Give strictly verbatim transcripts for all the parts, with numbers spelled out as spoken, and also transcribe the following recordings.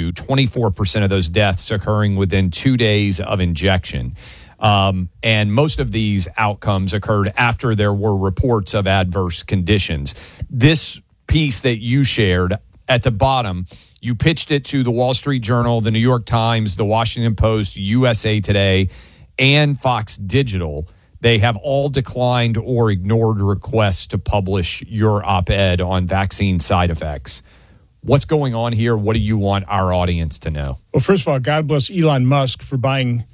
to twenty-four percent of those deaths occurring within two days of injection. Um, and most of these outcomes occurred after there were reports of adverse conditions. This piece that you shared at the bottom, you pitched it to the Wall Street Journal, the New York Times, the Washington Post, U S A Today, and Fox Digital. They have all declined or ignored requests to publish your op-ed on vaccine side effects. What's going on here? What do you want our audience to know? Well, first of all, God bless Elon Musk for buying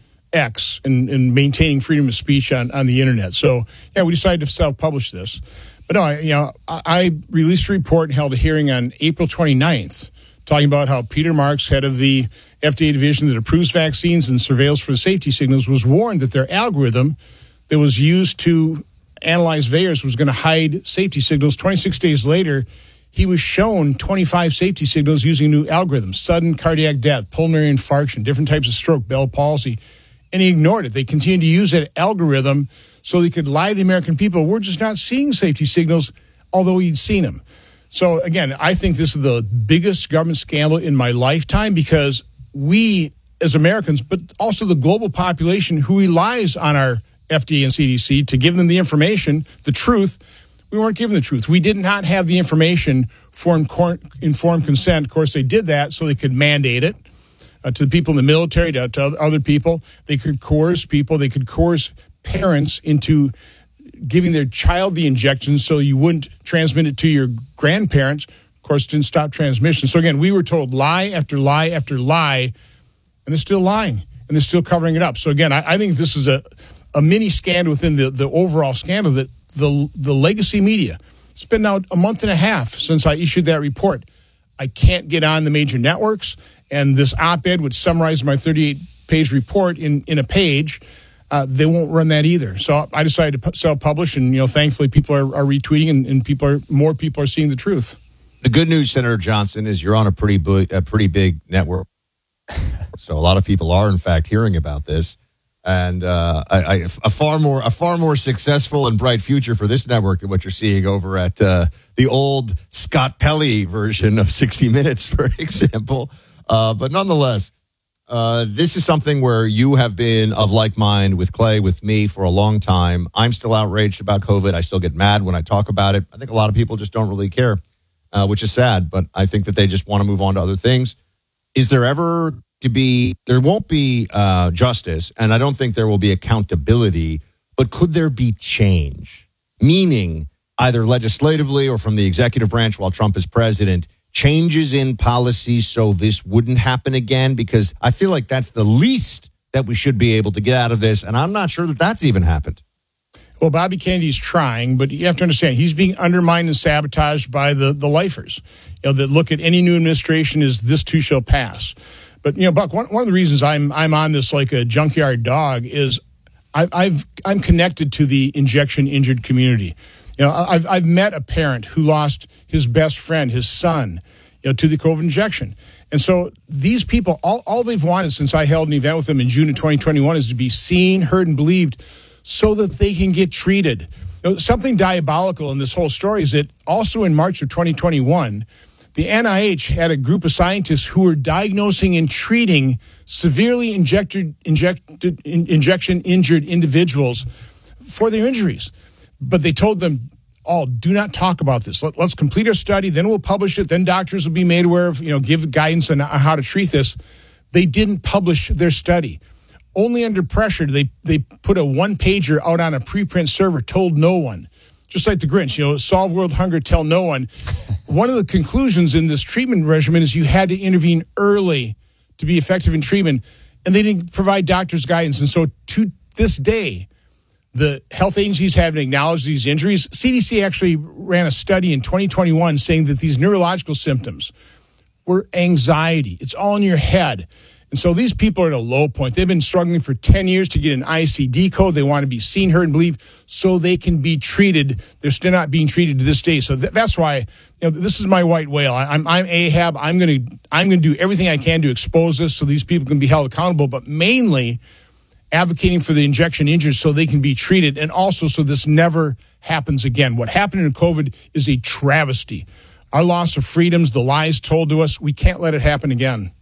X and, and maintaining freedom of speech on, on the internet. So, yeah, we decided to self-publish this. But no, I, you know, I, I released a report and held a hearing on April twenty-ninth talking about how Peter Marks, head of the F D A division that approves vaccines and surveils for the safety signals, was warned that their algorithm that was used to analyze V A E R S was going to hide safety signals. twenty-six days later, he was shown twenty-five safety signals using a new algorithm: sudden cardiac death, pulmonary infarction, different types of stroke, Bell palsy. And he ignored it. They continued to use that algorithm so they could lie to the American people. We're just not seeing safety signals, although he'd seen them. So, again, I think this is the biggest government scandal in my lifetime because we, as Americans, but also the global population who relies on our F D A and C D C to give them the information, the truth, we weren't given the truth. We did not have the information for informed consent. Of course, they did that so they could mandate it. Uh, to the people in the military, to, to other people. They could coerce people. They could coerce parents into giving their child the injection so you wouldn't transmit it to your grandparents. Of course, it didn't stop transmission. So, again, we were told lie after lie after lie, and they're still lying, and they're still covering it up. So, again, I, I think this is a, a mini scandal within the, the overall scandal that the, the legacy media. It's been now a month and a half since I issued that report. I can't get on the major networks. And this op-ed would summarize my thirty-eight page report in, in a page. Uh, they won't run that either. So I decided to self-publish, and, you know, thankfully people are, are retweeting, and, and people are more people are seeing the truth. The good news, Senator Johnson, is you're on a pretty bu- a pretty big network. So a lot of people are, in fact, hearing about this. And uh, I, I, a far more a far more successful and bright future for this network than what you're seeing over at uh, the old Scott Pelley version of sixty minutes, for example. Uh, but nonetheless, uh, this is something where you have been of like mind with Clay, with me for a long time. I'm still outraged about COVID. I still get mad when I talk about it. I think a lot of people just don't really care, uh, which is sad. But I think that they just want to move on to other things. Is there ever to be, there won't be uh, justice, and I don't think there will be accountability, but could there be change? Meaning either legislatively or from the executive branch while Trump is president, changes in policy so this wouldn't happen again? Because I feel like that's the least that we should be able to get out of this, and I'm not sure that that's even happened. Well, Bobby Kennedy's trying, but you have to understand, he's being undermined and sabotaged by the, the lifers, you know, that look at any new administration as this too shall pass. But, you know, Buck, one, one of the reasons I'm I'm on this like a junkyard dog is I, I've I'm connected to the injection injured community. You know, I've I've met a parent who lost his best friend, his son, you know, to the COVID injection. And so these people, all, all they've wanted since I held an event with them in June of twenty twenty-one is to be seen, heard, and believed so that they can get treated. You know, something diabolical in this whole story is that also in March of twenty twenty-one, the N I H had a group of scientists who were diagnosing and treating severely injected, injected, in, injection-injured individuals for their injuries. But they told them all, do not talk about this. Let, let's complete our study, then we'll publish it, then doctors will be made aware of, you know, give guidance on how to treat this. They didn't publish their study. Only under pressure, they, they put a one-pager out on a preprint server, told no one. Just like the Grinch, you know, solve world hunger, tell no one. One of the conclusions in this treatment regimen is you had to intervene early to be effective in treatment, and they didn't provide doctors guidance. And so to this day, the health agencies haven't acknowledged these injuries. C D C actually ran a study in twenty twenty-one saying that these neurological symptoms were anxiety. It's all in your head. And so these people are at a low point. They've been struggling for ten years to get an I C D code. They want to be seen, heard, and believed so they can be treated. They're still not being treated to this day. So th- that's why, you know, this is my white whale. I, I'm, I'm Ahab. I'm going to I'm going to do everything I can to expose this so these people can be held accountable, but mainly advocating for the injection injured so they can be treated, and also so this never happens again. What happened in COVID is a travesty. Our loss of freedoms, the lies told to us, we can't let it happen again.